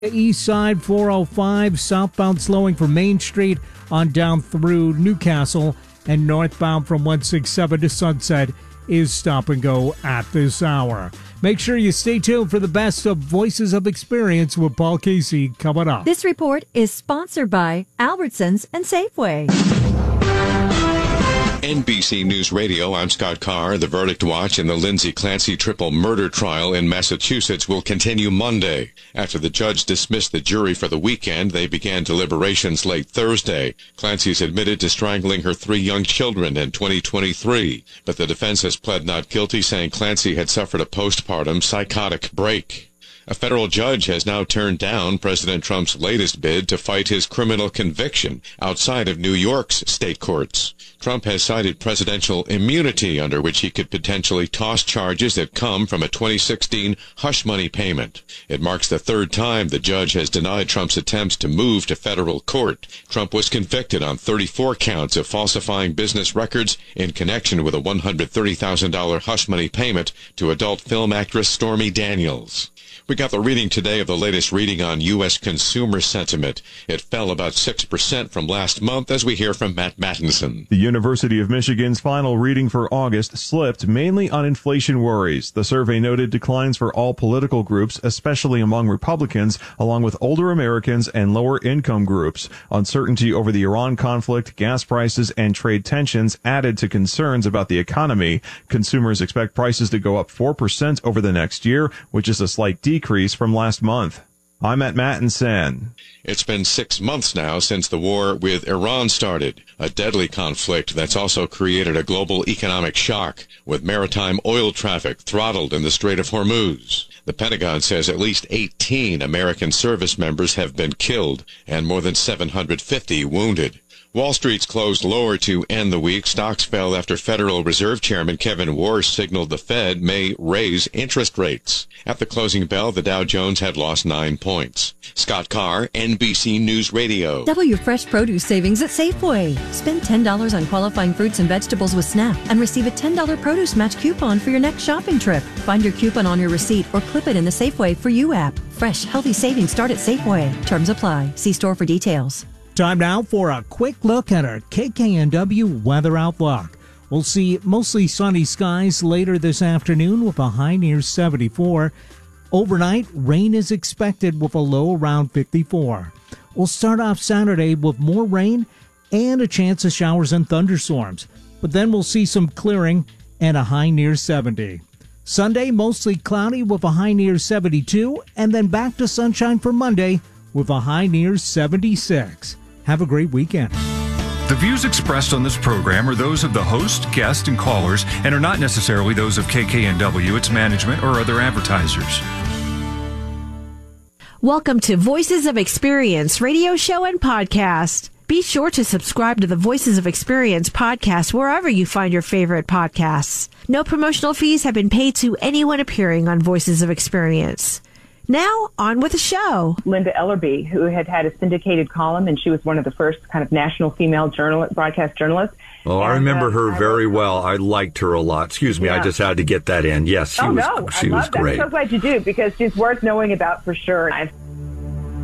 East side 405, southbound slowing from Main Street on down through Newcastle, and northbound from 167 to Sunset is stop and go at this hour. Make sure you stay tuned for the best of Voices of Experience with Paul Casey coming up. This report is sponsored by Albertsons and Safeway. NBC News Radio, I'm Scott Carr. The verdict watch in the Lindsay Clancy triple murder trial in Massachusetts will continue Monday. After the judge dismissed the jury for the weekend, they began deliberations late Thursday. Clancy's admitted to strangling her 3 young children in 2023, but the defense has pled not guilty, saying Clancy had suffered a postpartum psychotic break. A federal judge has now turned down President Trump's latest bid to fight his criminal conviction outside of New York's state courts. Trump has cited presidential immunity under which he could potentially toss charges that come from a 2016 hush money payment. It marks the 3rd time the judge has denied Trump's attempts to move to federal court. Trump was convicted on 34 counts of falsifying business records in connection with a $130,000 hush money payment to adult film actress Stormy Daniels. We got the reading today of the latest reading on U.S. consumer sentiment. It fell about 6% from last month, as we hear from Matt Mattinson. The University of Michigan's final reading for August slipped mainly on inflation worries. The survey noted declines for all political groups, especially among Republicans, along with older Americans and lower income groups. Uncertainty over the Iran conflict, gas prices, and trade tensions added to concerns about the economy. Consumers expect prices to go up 4% over the next year, which is a slight decrease from last month. I'm Matt Mattinson. It's been 6 months now since the war with Iran started, a deadly conflict that's also created a global economic shock, with maritime oil traffic throttled in the Strait of Hormuz. The Pentagon says at least 18 American service members have been killed and more than 750 wounded. Wall Street's closed lower to end the week. Stocks fell after Federal Reserve Chairman Kevin Warsh signaled the Fed may raise interest rates. At the closing bell, the Dow Jones had lost 9 points. Scott Carr, NBC News Radio. Double your fresh produce savings at Safeway. Spend $10 on qualifying fruits and vegetables with SNAP and receive a $10 produce match coupon for your next shopping trip. Find your coupon on your receipt or clip it in the Safeway For You app. Fresh, healthy savings start at Safeway. Terms apply. See store for details. Time now for a quick look at our KKNW weather outlook. We'll see mostly sunny skies later this afternoon with a high near 74. Overnight, rain is expected with a low around 54. We'll start off Saturday with more rain and a chance of showers and thunderstorms, but then we'll see some clearing and a high near 70. Sunday, mostly cloudy with a high near 72, and then back to sunshine for Monday with a high near 76. Have a great weekend. The views expressed on this program are those of the host, guest, and callers, and are not necessarily those of KKNW, its management, or other advertisers. Welcome to Voices of Experience radio show and podcast. Be sure to subscribe to the Voices of Experience podcast wherever you find your favorite podcasts. No promotional fees have been paid to anyone appearing on Voices of Experience. Now, on with the show. Linda Ellerby, who had a syndicated column, and she was one of the first kind of national female broadcast journalists. Oh, I remember her very well. I liked her a lot. Excuse me, I just had to get that in. Yes, she was great. I'm so glad you do, because she's worth knowing about for sure. I've